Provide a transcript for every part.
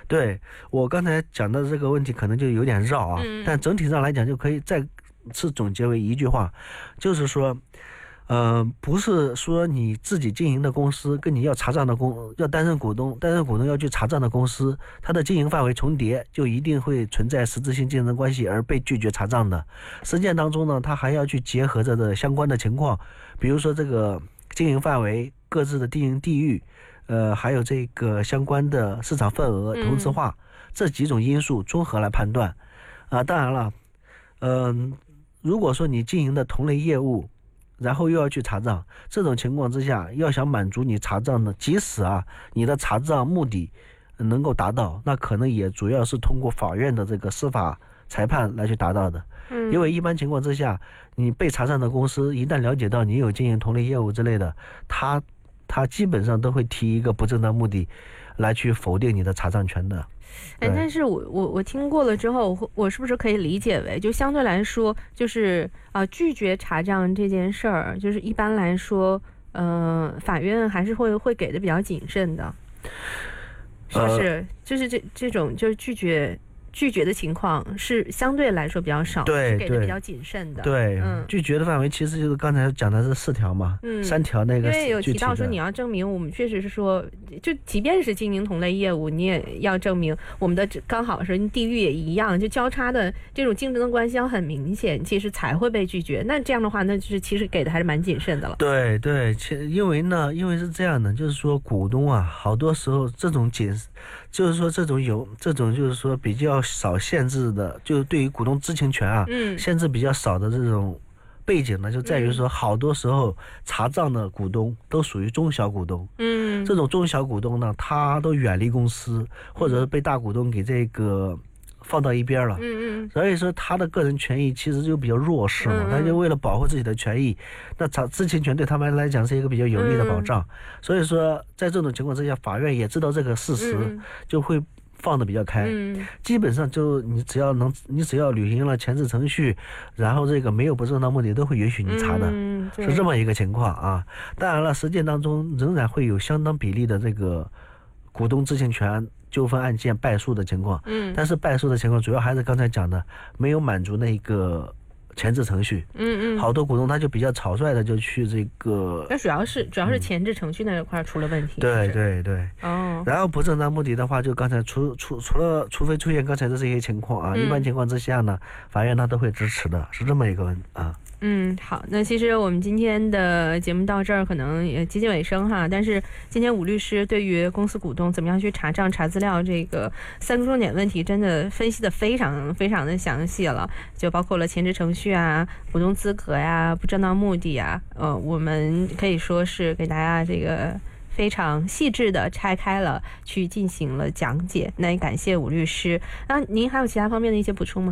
对，我刚才讲的这个问题可能就有点绕啊，但整体上来讲就可以再次总结为一句话，就是说不是说你自己经营的公司跟你要查账的要担任股东要去查账的公司，它的经营范围重叠，就一定会存在实质性竞争关系而被拒绝查账的。实践当中呢，它还要去结合着的相关的情况，比如说这个经营范围、各自的经营地域，还有这个相关的市场份额、同质化这几种因素综合来判断。当然了，如果说你经营的同类业务，然后又要去查账，这种情况之下，要想满足你查账的，即使你的查账目的能够达到，那可能也主要是通过法院的这个司法裁判来去达到的。因为一般情况之下，你被查账的公司一旦了解到你有经营同类业务之类的，他基本上都会提一个不正当目的来去否定你的查账权的。 但是我听过了之后，我是不是可以理解为，就相对来说，就是拒绝查账这件事儿，就是一般来说，法院还是会给的比较谨慎的，是不是？就是这种就是拒绝的情况是相对来说比较少， 对， 是给的比较谨慎的。 对，拒绝的范围其实就是刚才讲的是4条嘛，3条那个。 因为有提到说你要证明，我们确实是说，就即便是经营同类业务，你也要证明我们的刚好是地域也一样，就交叉的这种竞争的关系要很明显，其实才会被拒绝。那这样的话，那就是其实给的还是蛮谨慎的了。 对，因为是这样的，就是说股东好多时候这种就是说这种就是说比较少限制的，就对于股东知情权限制比较少的这种背景呢，就在于说好多时候查账的股东都属于中小股东，这种中小股东呢，他都远离公司，或者是被大股东给这个放到一边了，所以说他的个人权益其实就比较弱势嘛，他就为了保护自己的权益，那知情权对他们来讲是一个比较有利的保障，所以说在这种情况之下，法院也知道这个事实，就会放得比较开，基本上就你只要履行了前置程序，然后这个没有不正当目的，都会允许你查的，是这么一个情况啊。当然了，实践当中仍然会有相当比例的这个股东知情权纠纷案件败诉的情况，但是败诉的情况主要还是刚才讲的没有满足那个前置程序，好多股东他就比较草率的就去这个， 那主要是前置程序那一块出了问题， 对，然后不正当目的的话，就刚才除非出现刚才的这些情况一般情况之下呢，法院他都会支持的，是这么一个好，那其实我们今天的节目到这儿可能也接近尾声哈，但是今天武律师对于公司股东怎么样去查账查资料这个3个重点问题真的分析的非常非常的详细了，就包括了前置程序股东资格不正当目的我们可以说是给大家这个非常细致的拆开了去进行了讲解，那也感谢武律师。那您还有其他方面的一些补充吗？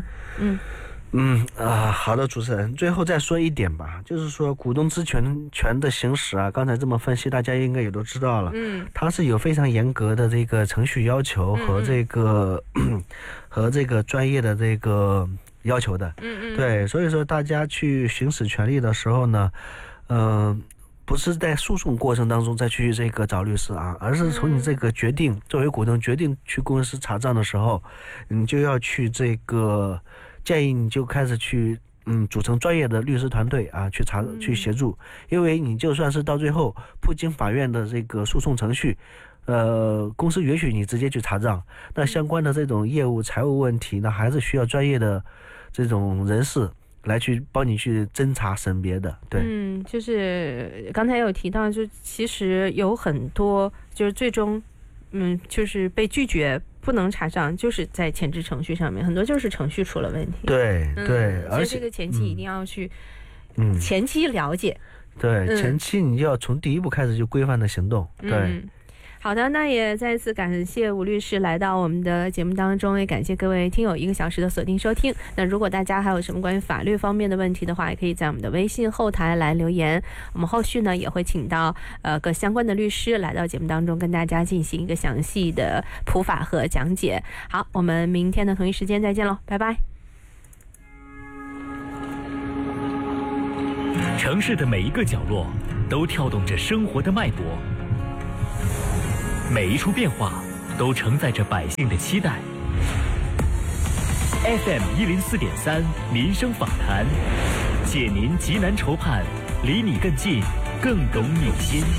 好的，主持人，最后再说一点吧，就是说股东知权的行使刚才这么分析，大家应该也都知道了，它是有非常严格的这个程序要求和这个和这个专业的这个要求的，对，所以说大家去行使权利的时候呢，不是在诉讼过程当中再去这个找律师而是从你这个决定作为股东决定去公司查账的时候，你就要去这个建议你就开始去组成专业的律师团队去协助，因为你就算是到最后不经法院的这个诉讼程序，公司允许你直接去查账，那相关的这种业务财务问题，那还是需要专业的这种人士来去帮你去侦查审别的。对， 就是刚才有提到，就其实有很多就是最终就是被拒绝不能查账，就是在前置程序上面，很多就是程序出了问题。 对， 而且这个前期一定要去前期了解。 对，前期你要从第一步开始就规范的行动。对。 好的，那也再次感谢吴律师来到我们的节目当中，也感谢各位听友1个小时的锁定收听。那如果大家还有什么关于法律方面的问题的话，也可以在我们的微信后台来留言，我们后续呢也会请到各相关的律师来到节目当中，跟大家进行一个详细的普法和讲解。好，我们明天的同一时间再见喽，拜拜。 城市的每一个角落都跳动着生活的脉搏，每一处变化都承载着百姓的期待。FM104.3民生访谈，解您急难愁盼，离你更近，更懂你心。